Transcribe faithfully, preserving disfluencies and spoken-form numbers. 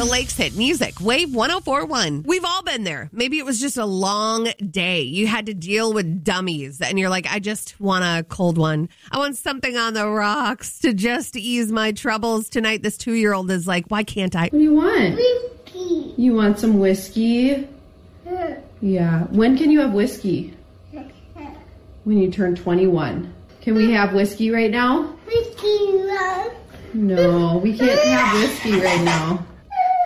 The Lakes Hit Music, Wave one oh four point one. We've all been there. Maybe it was just a long day. You had to deal with dummies, and you're like, I just want a cold one. I want something on the rocks to just ease my troubles tonight. This two-year-old is like, why can't I? What do you want? Whiskey. You want some whiskey? Yeah. When can you have whiskey? When you turn twenty-one. Can we have whiskey right now? Whiskey love. No, we can't have whiskey right now.